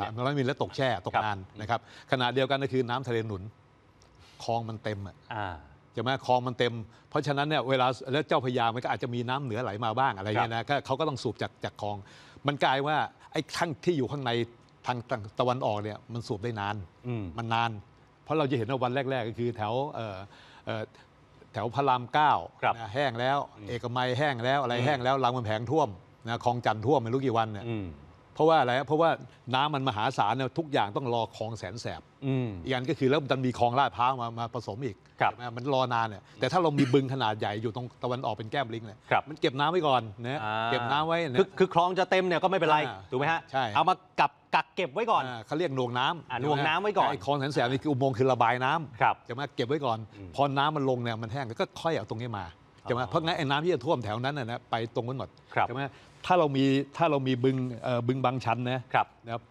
มันไม่มีและตกแช่ตกนานนะครับขณะเดียวกันก็คือน้ำทะเลหนุนคลองมันเต็มใช่ไหมคลองมันเต็มเพราะฉะนั้นเนี่ยเวลาแล้วเจ้าพระยามันก็อาจจะมีน้ำเหนือไหลมาบ้างอะไรเงี้ยนะเขาก็ต้องสูบจากคลองมันกลายว่าไอ้ทั้งที่อยู่ข้างในทางตะวันออกเนี่ยมันสูบได้นานมันนานเพราะเราจะเห็นว่าวันแรกๆก็คือแถวพระราม9แห้งแล้วเอกมัยแห้งแล้วอะไรแห้งแล้วรามคำแหงท่วมนะคลองจันทร์ท่วมไม่รู้กี่วันเนี่ยเพราะว่าอะไรเพราะว่าน้ำมันมหาศาลเนี่ยทุกอย่างต้องรอคลองแสนแสบอีกอันก็คือแล้วมันมีคลองลาดพร้าวมาผสมอีกมันรอนานเนี่ยแต่ถ้าเรามีบึงขนาดใหญ่อยู่ตรงตะวันออกเป็นแก้มลิงเนี่ยมันเก็บน้ำไว้ก่อนนะเก็บน้ำไว้คือคลองจะเต็มเนี่ยก็ไม่เป็นไรถูกไหมฮะใช่เอามากักเก็บไว้ก่อนเขาเรียกหน่วงน้ำหน่วงน้ำไว้ก่อนไอ้คลองแสนแสบนี่คืออุโมงค์คือระบายน้ำจะมาเก็บไว้ก่อนพอน้ำมันลงเนี่ยมันแห้งก็ค่อยเอาตรงนี้มาใช่ไหมเพราะงั้นไอ้น้ำที่จะท่วมแถวนั้นนะไปตรงนั้นหมดใช่ไหมถ้าเรามีบึงบางชันนะครับ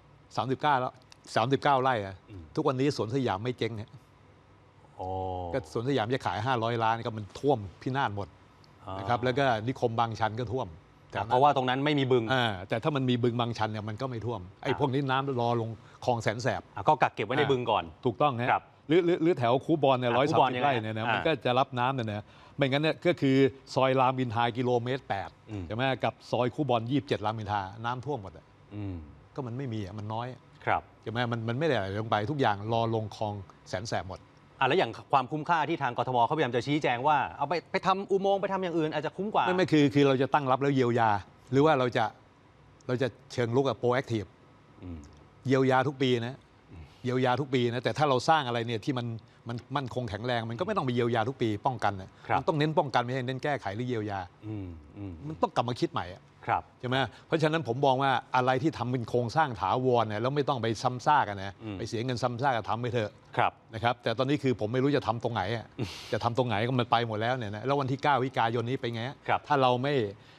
39 ไร่ทุกวันนี้สวนสยามไม่เจ๊งเนี่ยก็สวนสยามจะขาย500 ล้านก็มันท่วมพินาศหมดนะครับแล้วก็นิคมบางชันก็ท่วมเพราะว่าตรงนั้นไม่มีบึงแต่ถ้ามันมีบึงบางชันเนี่ยมันก็ไม่ท่วมไอ้พวกนี้น้ำรอลงคลองแสนแสบก็กักเก็บไว้ในบึงก่อนถูกต้องนะครับหรือแถวคูบอลเนี่ย130 ไร่เนี่ยนะมันก็จะรับน้ำเนี่ยนะไม่งั้นเนี่ยก็คือซอยรามอินทรากิโลเมตร 8ใช่ไหมกับซอยคูบอล27รามอินทราน้ำท่วมหมดก็มันไม่มีมันน้อยใช่ไหมมันไม่ได้ไหลลงไปทุกอย่างรอลงคลองแสนแสบหมดแล้วอย่างความคุ้มค่าที่ทางกทมเขาพยายามจะชี้แจงว่าเอาไปทำอุโมงค์ไปทำอย่างอื่นอาจจะคุ้มกว่าไม่คือเราจะตั้งรับแล้วเยียวยาหรือว่าเราจะเชิงลุกโปรแอคทีฟเยียวยาทุกปีนะเยียวยาทุกปีนะแต่ถ้าเราสร้างอะไรเนี่ยที่มันมั่นคงแข็งแรงมันก็ไม่ต้องไปเยียวยาทุกปีป้องกันนะมันต้องเน้นป้องกันไม่ใช่เน้นแก้ไขหรือเยียวยามันต้องกลับมาคิดใหม่ใช่ไหมเพราะฉะนั้นผมมองว่าอะไรที่ทำเป็นโครงสร้างถาวรเนี่ยแล้วไม่ต้องไปซ้ำซากกันนะไปเสียเงินซ้ำซากกันทำไปเถอะนะครับแต่ตอนนี้คือผมไม่รู้จะทำตรงไหนจะทำตรงไหนก็มันไปหมดแล้วเนี่ยนะแล้ววันที่9 วิกายนนี้ไปไงถ้าเราไม่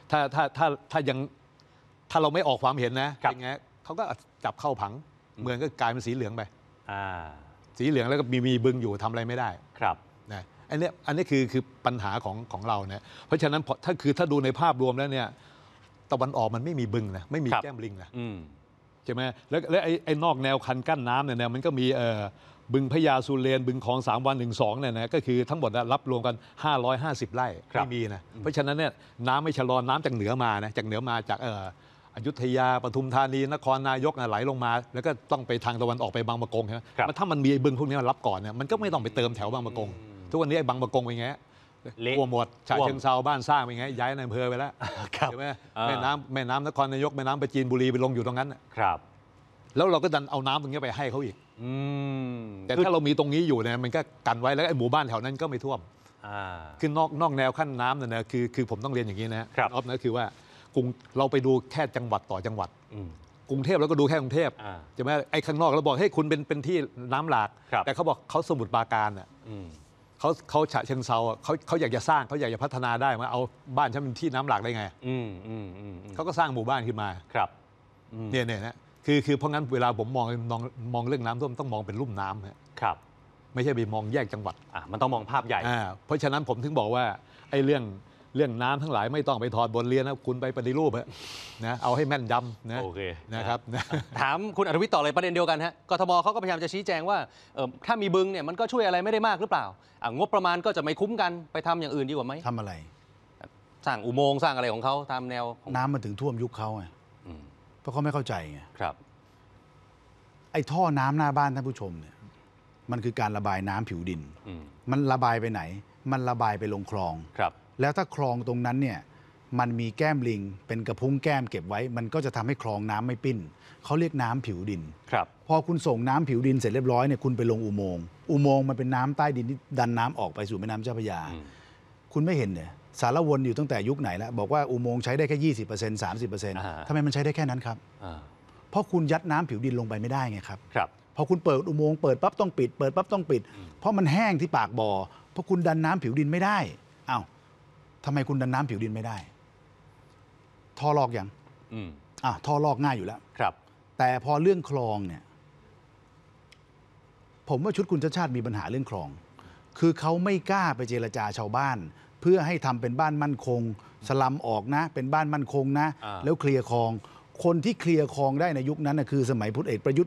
ถ้าเราไม่ออกความเห็นนะเป็นไงเขาก็จับเข้าผังเมืองก็กลายเป็นสีเหลืองไปสีเหลืองแล้วก็มีบึงอยู่ทำอะไรไม่ได้นะอันนี้คือปัญหาของเราเนี่ยเพราะฉะนั้นถ้าดูในภาพรวมแล้วเนี่ยตะวันออกมันไม่มีบึงนะไม่มีแก้มลิงนะใช่ไหมแล้วไอ้นอกแนวคันกั้นน้ำเนี่ยมันก็มีบึงพญาสุเรนบึงคลอง3 วัน 1 2เนี่ยนะก็คือทั้งหมดรับรวมกัน550 ไร่ไม่มีนะเพราะฉะนั้นเนี่ยน้ำไม่ชะลอน้ำจากเหนือมานะจากเหนือมาจากอยุธยาปทุมธานีนครนายกไหลลงมาแล้วก็ต้องไปทางตะวันออกไปบางปะกงใช่ไหมถ้ามันมีบึงพวกนี้รับก่อนเนี่ยมันก็ไม่ต้องไปเติมแถวบางปะกงทุกวันนี้ไอ้บางปะกงเป็นไงกลัวหมดฉะเชิงเทราบ้านสร้างเป็นไงย้ายในอำเภอไปแล้วใช่ไหมแม่น้ำนครนายกแม่น้ำไปจีนบุรีไปลงอยู่ตรงนั้นแล้วเราก็ดันเอาน้ำตรงนี้ไปให้เขาอีกแต่ถ้าเรามีตรงนี้อยู่เนี่ยมันก็กันไว้แล้วไอ้หมู่บ้านแถวนั้นก็ไม่ท่วมคือนอกแนวขั้นน้ำเนี่ยนะคือผมต้องเรียนอย่างนี้นะครับนะคือว่ากรุงเราไปดูแค่จังหวัดต่อจังหวัดกรุงเทพแล้วก็ดูแค่กรุงเทพใช่ไหมไอ้ข้างนอกเราบอกให้คุณเป็นที่น้ำหลากแต่เขาบอกเขาสมุทรปราการอ่ะเขาฉะเชิงเทราเขาอยากจะสร้างเขาอยากจะพัฒนาได้มาเอาบ้านฉันเป็นที่น้ำหลากได้ไงเขาก็สร้างหมู่บ้านขึ้นมาเนี่ยนะคือเพราะงั้นเวลาผมมองเรื่องน้ำท่วมต้องมองเป็นลุ่มน้ำครับไม่ใช่ไปมองแยกจังหวัดมันต้องมองภาพใหญ่เพราะฉะนั้นผมถึงบอกว่าไอ้เรื่องน้ำทั้งหลายไม่ต้องไปถอดบทเรียนนะคุณไปปฏิรูปนะเอาให้แม่นยำนะนะครับถามคุณอรวิทย์ต่อเลยประเด็นเดียวกันฮะกทมเขาก็พยายามจะชี้แจงว่าถ้ามีบึงเนี่ยมันก็ช่วยอะไรไม่ได้มากหรือเปล่างบประมาณก็จะไม่คุ้มกันไปทำอย่างอื่นดีกว่าไหมทำอะไรสร้างอุโมงค์สร้างอะไรของเขาตามแนวน้ำมันถึงท่วมยุคเขาไงเพราะเขาไม่เข้าใจไงไอ้ท่อน้ำหน้าบ้านท่านผู้ชมเนี่ยมันคือการระบายน้ำผิวดินมันระบายไปไหนมันระบายไปลงคลองแล้วถ้าคลองตรงนั้นเนี่ยมันมีแก้มลิงเป็นกระพุ้งแก้มเก็บไว้มันก็จะทำให้คลองน้ำไม่ปิ้นเขาเรียกน้ำผิวดินพอคุณส่งน้ำผิวดินเสร็จเรียบร้อยเนี่ยคุณไปลงอุโมงค์มันเป็นน้ำใต้ดินที่ดันน้ำออกไปสู่แม่น้ำเจ้าพระยาคุณไม่เห็นเนี่ยสารวนอยู่ตั้งแต่ยุคไหนแล้วบอกว่าอุโมงค์ใช้ได้แค่ 20% 30%ทำไมมันใช้ได้แค่นั้นครับเพราะคุณยัดน้ำผิวดินลงไปไม่ได้ไงครับพอคุณเปิดอุโมงค์เปิดปั๊บต้องปิดเปิดปั๊บต้องปิดเพราะมันแห้งที่ปากบ่อเพราะคุณดันน้ำผิวดินไม่ได้อ้าวทำไมคุณดันน้ำผิวดินไม่ได้ท่อลอกยังท่อลอกง่ายอยู่แล้วแต่พอเรื่องคลองเนี่ยผมว่าชุดคุณชาติชาติมีปัญหาเรื่องคลองคือเขาไม่กล้าไปเจรจาชาวบ้านเพื่อให้ทำเป็นบ้านมั่นคงสลัมออกนะเป็นบ้านมั่นคงนะแล้วเคลียร์คลองคนที่เคลียร์คลองได้ในยุคนั้นคือสมัยพลเอกประยุทธ์